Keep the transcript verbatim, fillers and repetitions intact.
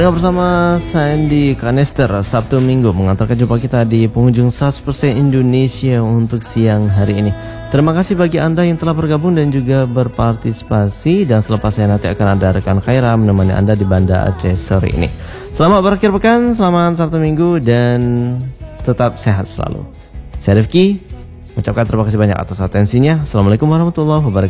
Bersama Sandy Kanester, Sabtu Minggu mengantarkan jumpa kita di penghujung seratus persen Indonesia untuk siang hari ini. Terima kasih bagi Anda yang telah bergabung dan juga berpartisipasi. Dan selepas saya nanti akan ada rekan Khaira menemani Anda di Banda Aceh sore ini. Selamat berakhir pekan, selamat Sabtu Minggu, dan tetap sehat selalu. Saya Rifki, mengucapkan terima kasih banyak atas atensinya. Assalamualaikum warahmatullahi wabarakatuh.